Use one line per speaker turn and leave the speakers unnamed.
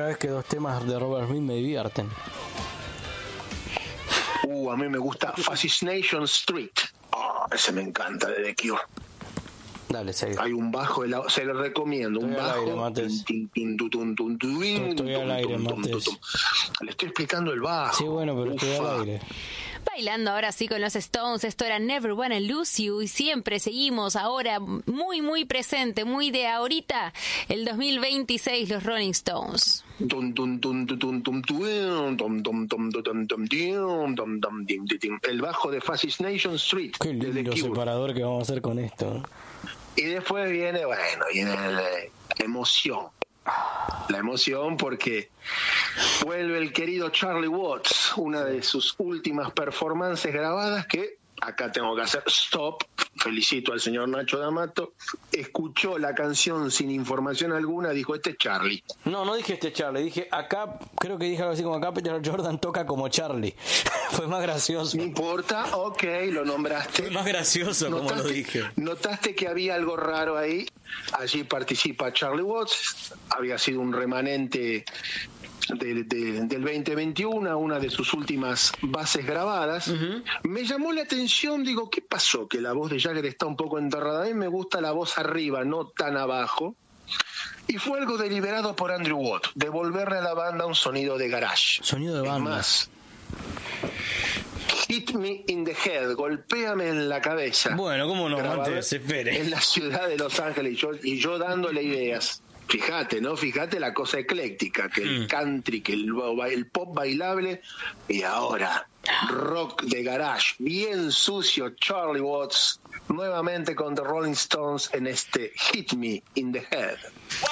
vez que 2 temas de Robert Smith me divierten.
A mí me gusta Fascination Street. Ese me encanta de The Cure.
Dale, seguí.
Hay un bajo, se lo recomiendo.
Estoy
un bajo.
Al aire, Mates. Estoy al aire, Mates.
Le estoy explicando el bajo.
Sí, bueno, pero estoy al aire.
Bailando ahora sí con los Stones, esto era Never Wanna Lose You y siempre seguimos ahora muy muy presente, muy de ahorita, el 2026, los Rolling Stones.
El bajo de Fascination Street.
Qué lindo separador que vamos a hacer con esto.
Y después viene la emoción. La emoción porque vuelve el querido Charlie Watts, una de sus últimas performances grabadas que acá tengo que hacer stop. Felicito al señor Nacho D'Amato. Escuchó la canción sin información alguna, dijo, este es Charlie.
No dije Charlie, dije acá, creo que dije algo así como acá Peter Jordan toca como Charlie. Fue más gracioso.
No importa, ok, lo nombraste.
Fue más gracioso como lo dije.
Notaste que había algo raro ahí. Allí participa Charlie Watts. Había sido un remanente del 2021, una de sus últimas bases grabadas. Me llamó la atención, digo, ¿qué pasó? Que la voz de Jagger está un poco enterrada. A mí me gusta la voz arriba, no tan abajo. Y fue algo deliberado por Andrew Watt, devolverle a la banda un sonido de garage.
Sonido de banda.
Más, Hit Me in the Head, golpéame en la cabeza.
Bueno, ¿cómo no? Antes, espere.
En la ciudad de Los Ángeles y yo dándole ideas. Fíjate, ¿no? Fíjate la cosa ecléctica, que el country, que el pop bailable, y ahora rock de garage, bien sucio, Charlie Watts, nuevamente con The Rolling Stones en este Hit Me in the Head.